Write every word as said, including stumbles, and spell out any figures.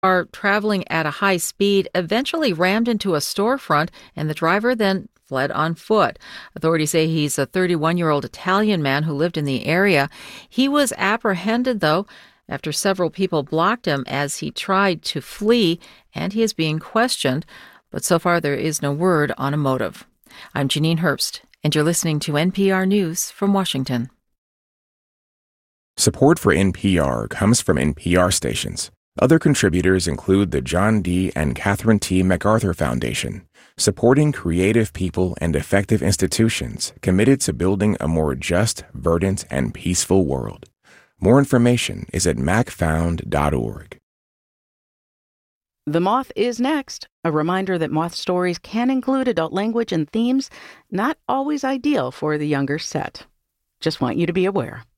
Car traveling at a high speed eventually rammed into a storefront, and the driver then fled on foot. Authorities say he's a thirty-one-year-old Italian man who lived in the area. He was apprehended, though, after several people blocked him as he tried to flee, and he is being questioned. But so far, there is no word on a motive. I'm Janine Herbst, and you're listening to N P R News from Washington. Support for N P R comes from N P R stations. Other contributors include the John D. and Catherine T. MacArthur Foundation, supporting creative people and effective institutions committed to building a more just, verdant, and peaceful world. More information is at mac found dot org. The Moth is next. A reminder that Moth stories can include adult language and themes not always ideal for the younger set. Just want you to be aware.